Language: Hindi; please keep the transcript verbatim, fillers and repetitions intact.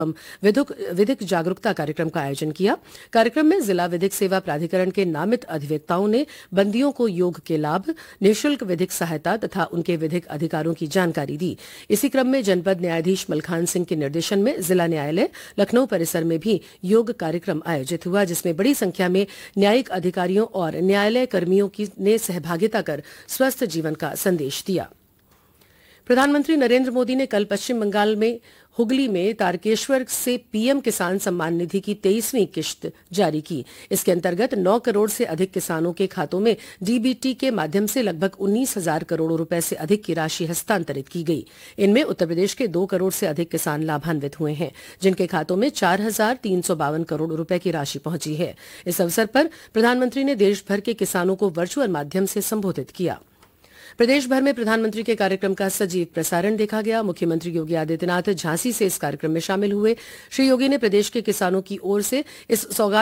विधिक विधिक जागरूकता कार्यक्रम का आयोजन किया। कार्यक्रम में जिला विधिक सेवा प्राधिकरण के नामित अधिवक्ताओं ने बंदियों को योग के लाभ, निःशुल्क विधिक सहायता तथा उनके विधिक अधिकारों की जानकारी दी। इसी क्रम में जनपद न्यायाधीश मलखान सिंह के निर्देशन में जिला न्यायालय लखनऊ परिसर में भी योग कार्यक्रम आयोजित हुआ, जिसमें बड़ी संख्या में न्यायिक अधिकारियों और न्यायालय कर्मियों की ने सहभागिता कर स्वस्थ जीवन का संदेश दिया। प्रधानमंत्री नरेंद्र मोदी ने कल पश्चिम बंगाल में हुगली में तारकेश्वर से पीएम किसान सम्मान निधि की तेईसवीं किश्त जारी की। इसके अंतर्गत नौ करोड़ से अधिक किसानों के खातों में डीबीटी के माध्यम से लगभग उन्नीस हजार करोड़ रुपए से अधिक की राशि हस्तांतरित की गई। इनमें उत्तर प्रदेश के दो करोड़ से अधिक किसान लाभान्वित हुए हैं, जिनके खातों में चार हजार तीन सौ बावन करोड़ रुपए की राशि पहुंची है। इस अवसर पर प्रधानमंत्री ने देश भर के किसानों को वर्चुअल माध्यम से संबोधित किया। प्रदेश भर में प्रधानमंत्री के कार्यक्रम का सजीव प्रसारण देखा गया। मुख्यमंत्री योगी आदित्यनाथ झांसी से इस कार्यक्रम में शामिल हुए। श्री योगी ने प्रदेश के किसानों की ओर से इस सौगात